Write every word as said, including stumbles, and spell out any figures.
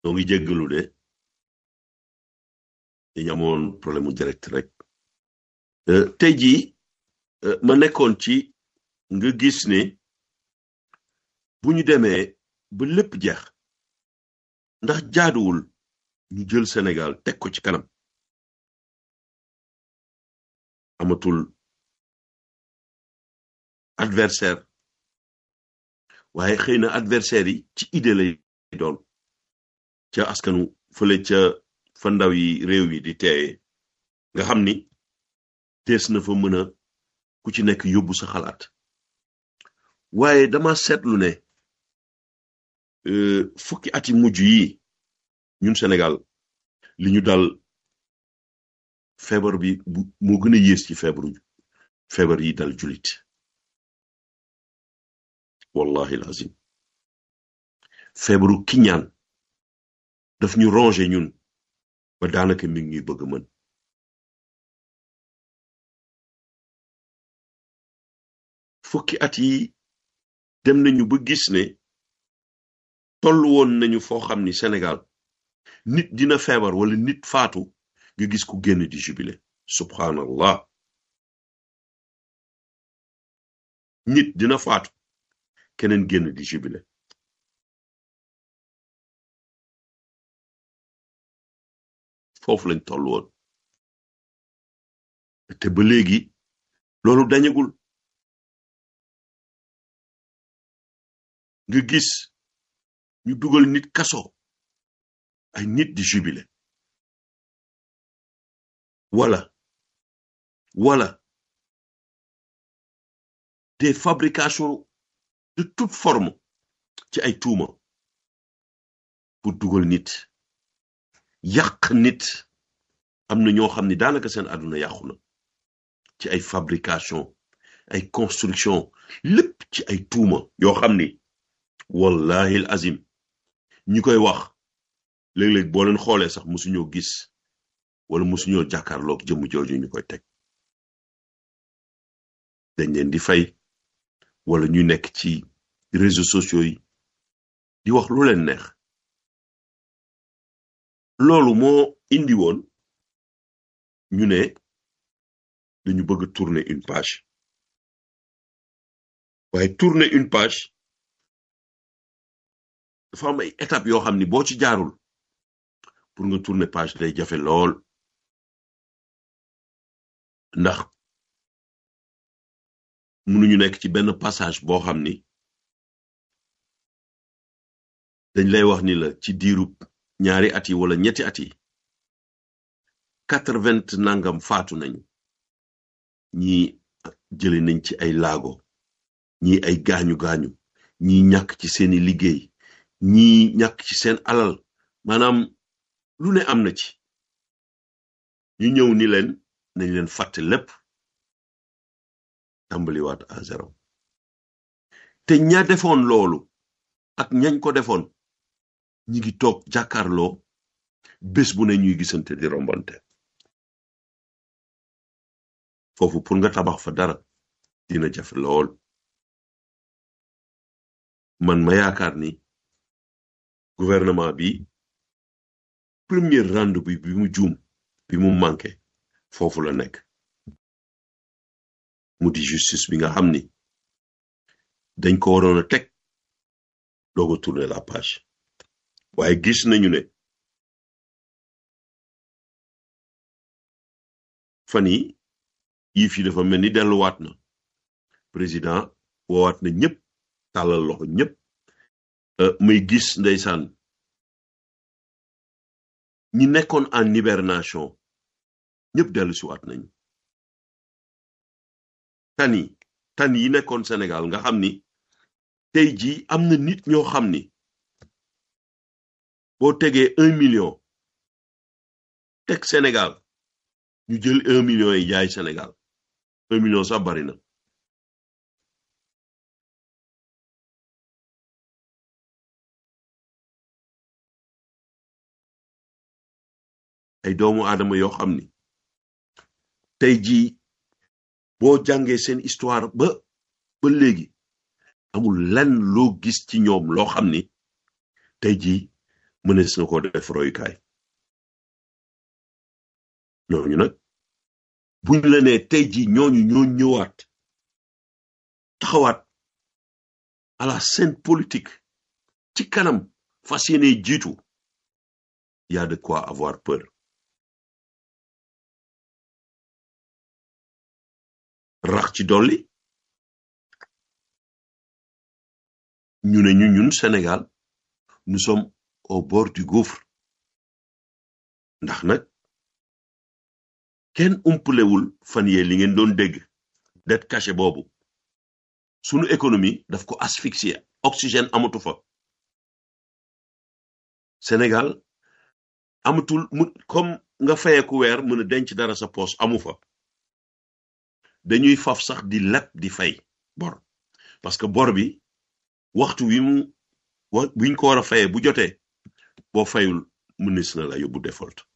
noo ngi jéggalu de dañu amoon problème mu direct rek tey jii ma nekkoon ci nga gis ne bu ñu demee ba lépp jeex ndax jaaduwul ñu jël Sénégal teg ko ci kanam amatul adversaire waaye xëy na adversaire yi ci idée lay doon ca askanu fële ca fa ndaw yi réew yi di teeye nga xam ni tees na fa mën a ku ci nekk yóbbu sa xalaat waaye dama seetlu ne fukki at yi mujj yi ñun Sénégal li ñu dal feebar bi bu moo gën a yées ci feebaru feebar yi dal jullit wallahi lazim feebaru kiñaan daf ñu rongé ñun ba daanaka mi ngi bëgg mën fukki at yi dem nañu ba gis ne tollu woon nañu foo xam ni Sénégal nit dina feebar wala nit faatu nga gis ku génn di jubilé subhanallah nit dina faatu keneen génn di jubilé foofu lañ toll woon te ba léegi loolu dañagul nga gis ñu dugal nit kaso ay nit di jubilé wala wala des fabrications de toute forme ci ay tuuma pour dugal nit yàq nit am na ñoo xam ni daanaka seen àdduna yàqu na ci ay fabrication ay construction lépp ci ay tuuma yoo xam ni wallahi al azim ñi koy wax léeg-léeg boo leen xoolee sax musuñoo gis wala musuñoo jàkkaarloog jëmm jooju ñu koy teg dañ leen di fay wala ñu nekk ci réseaux sociaux yi di wax lu leen neex loolu moo indi woon ñu ne dañu bëgg tourner une page waaye tourner une page dafa am ay étapes yoo xam ni boo ci jaarul pour nga tourner page day jafe lool ndax mënuñu nekk ci benn passage boo xam ni dañ lay wax ni la ci diirub ñaari at yi wala ñetti at yi quatre-vingt nangam faatu nañu ñii jële nañ ci ay laago ñii ay gaañu gaañu ñii ñàkk ci seeni liggéey ñii ñàkk ci seen alal maanaam lu ne am na ci ñu ñëw ni leen nañ leen fàtte lépp tàmbaliwaat à zéro te ña defoon loolu ak ñañ ko defoon ñi ngi toog jàkkaarloo bés bu ne ñuy gisante di rombante foofu pour nga tabax fa dara dina jafe lool man ma yaakaar ni gouvernement bi premier rendez-vous bi mu juum bi mu manqué foofu la nekk mu di justice bi nga xam ni dañ ko waroon a teg doog a tourner la page waaye gis nañu ne fan yi yii fi dafa mel ni delluwaat na président woowaat na ñëpp tàllal loxo ñëpp may gis ndeysaan ñi nekkoon en hibernation ñëpp dellu si waat nañu tan yi tan yi nekkoon Sénégal nga xam ni tey jii am na nit ñoo xam ni boo tegee un million teg Sénégal ñu jël un million yi jaay Sénégal un million sax bari na ay doomu aadama yoo xam ni tey jii boo jàngee seen histoire ba ba léegi amul lenn loo gis ci ñoom loo xam ni tey jii mënees na ko def royukaay ñooñu nag buñ la nee tey ji ñooñu ñoo ñëwaat taxawaat à la scène politique ci kanam fas yéene jiitu y a de quoi avoir peur rax ci dolli ñu ne ñu ñun Sénégal nous sommes au bord du gouffre ndax nag kenn umpalewul fan yee li ngeen doon dégg dette cachée boobu sunu économie daf ko asphyxier oxygène amatu fa Sénégal amatul mu comme nga fayeeku weer mën a denc dara sa poos amu fa dañuy faf sax di leb di fay bor parce que bor bi waxtu wi mu wa wiñ ko war a fayee bu jotee boo fayul mënees na la yóbbu default